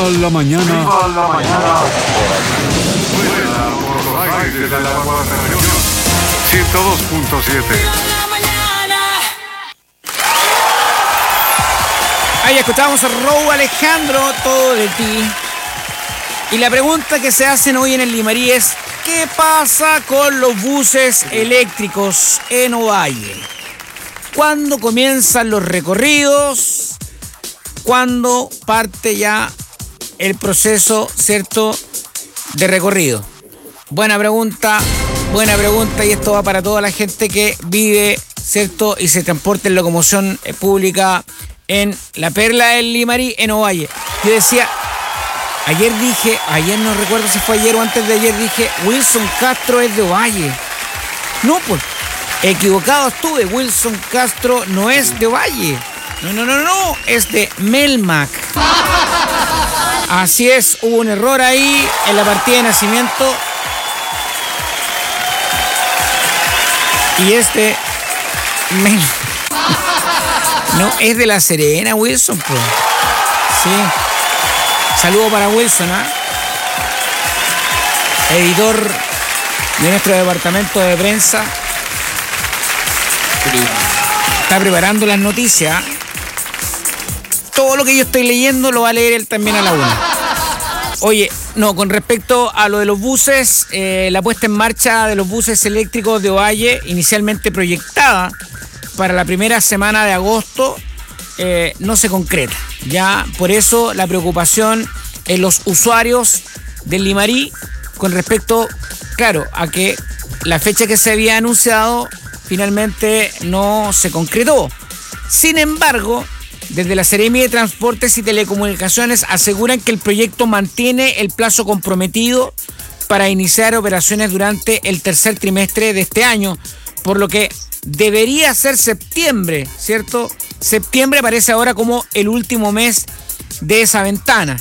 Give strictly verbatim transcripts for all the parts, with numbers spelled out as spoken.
Viva la mañana. Viva la mañana. Vuela por los aires de la cuarta región. ciento dos punto siete. Ahí escuchamos a Raúl Alejandro, Todo de ti. Y la pregunta que se hacen hoy en el Limarí es: ¿qué pasa con los buses eléctricos en Ovalle? ¿Cuándo comienzan los recorridos? ¿Cuándo parte ya el proceso, cierto, de recorrido? Buena pregunta, buena pregunta, y esto va para toda la gente que vive, cierto, y se transporta en locomoción pública en la Perla del Limarí, en Ovalle. Yo decía, ayer dije, ayer no recuerdo si fue ayer o antes de ayer, dije, Wilson Castro es de Ovalle. No, pues, equivocado estuve, Wilson Castro no es de Ovalle. No, no, no, no, es de Melmac. Así es, hubo un error ahí en la partida de nacimiento. Y este Melmac. No, es de La Serena, Wilson, pues. Sí. Saludo para Wilson, ¿ah? ¿eh? Editor de nuestro departamento de prensa. Está preparando las noticias. Todo lo que yo estoy leyendo lo va a leer él también a la una. Oye, no, con respecto a lo de los buses, eh, la puesta en marcha de los buses eléctricos de Ovalle, inicialmente proyectada para la primera semana de agosto, eh, no se concreta. Ya por eso la preocupación en los usuarios del Limarí con respecto, claro, a que la fecha que se había anunciado finalmente no se concretó. Sin embargo, desde la Seremi de Transportes y Telecomunicaciones aseguran que el proyecto mantiene el plazo comprometido para iniciar operaciones durante el tercer trimestre de este año, por lo que debería ser septiembre, ¿cierto? Septiembre parece ahora como el último mes de esa ventana.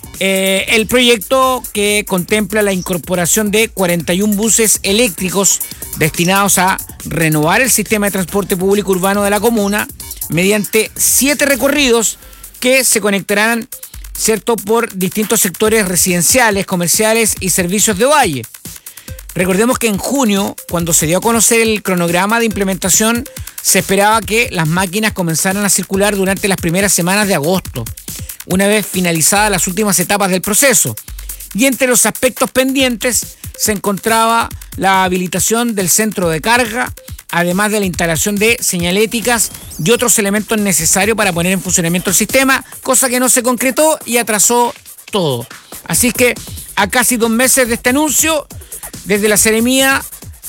Eh, el proyecto, que contempla la incorporación de cuarenta y uno buses eléctricos destinados a renovar el sistema de transporte público urbano de la comuna mediante siete recorridos que se conectarán, ¿cierto?, por distintos sectores residenciales, comerciales y servicios de Ovalle. Recordemos que en junio, cuando se dio a conocer el cronograma de implementación, se esperaba que las máquinas comenzaran a circular durante las primeras semanas de agosto, una vez finalizadas las últimas etapas del proceso. Y entre los aspectos pendientes se encontraba la habilitación del centro de carga, además de la instalación de señaléticas y otros elementos necesarios para poner en funcionamiento el sistema, cosa que no se concretó y atrasó todo. Así que a casi dos meses de este anuncio, desde la Seremía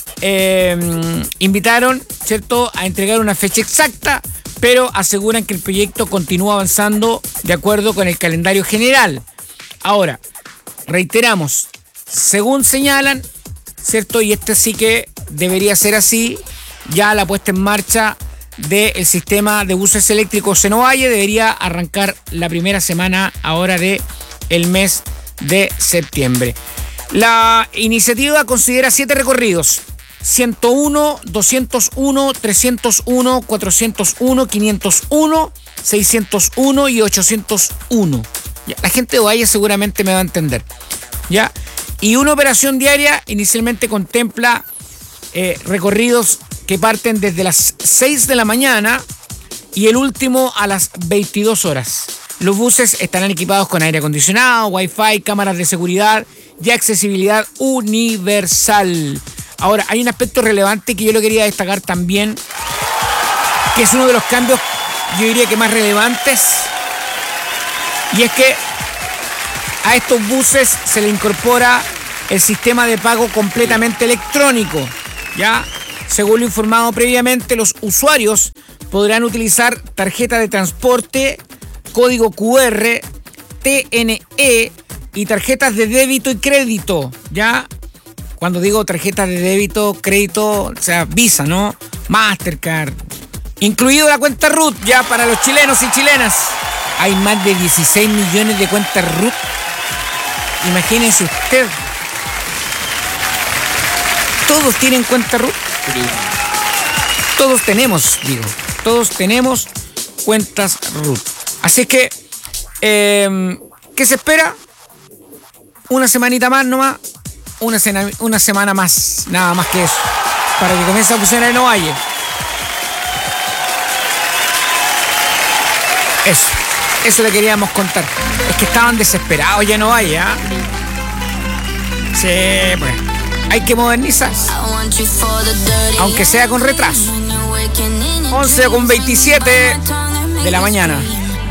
eh, invitaron, ¿cierto?, a entregar una fecha exacta, pero aseguran que el proyecto continúa avanzando de acuerdo con el calendario general. Ahora, reiteramos, según señalan, ¿cierto?, y este sí que debería ser así, ya la puesta en marcha del sistema de buses eléctricos en Ovalle debería arrancar la primera semana ahora de el mes de septiembre. La iniciativa considera siete recorridos: ciento uno, doscientos uno, trescientos uno, cuatrocientos uno, quinientos uno, seiscientos uno y ochocientos uno. Ya, la gente de Ovalle seguramente me va a entender. ¿Ya? Y una operación diaria inicialmente contempla eh, recorridos que parten desde las seis de la mañana y el último a las veintidós horas. Los buses estarán equipados con aire acondicionado, wifi, cámaras de seguridad y accesibilidad universal. Ahora, hay un aspecto relevante que yo lo quería destacar también, que es uno de los cambios, yo diría que más relevantes, y es que a estos buses se le incorpora el sistema de pago completamente electrónico. Ya, según lo informado previamente, los usuarios podrán utilizar tarjeta de transporte, código cu erre, te ene e y tarjetas de débito y crédito. Ya, cuando digo tarjetas de débito, crédito, o sea, Visa, ¿no? Mastercard, incluido la cuenta R U T, ya para los chilenos y chilenas. Hay más de dieciséis millones de cuentas R U T. Imagínense usted. Todos tienen cuenta R U T. Todos tenemos, digo, todos tenemos cuentas R U T. Así que, eh, ¿Qué se espera? Una semanita más nomás. Una, cena, una semana más. Nada más que eso. Para que comience a funcionar en Ovalle. Eso. Eso le queríamos contar. Es que estaban desesperados ya en Ovalle, ¿ah? Sí, pues. Hay que modernizar. Aunque sea con retraso. once con veintisiete de la mañana.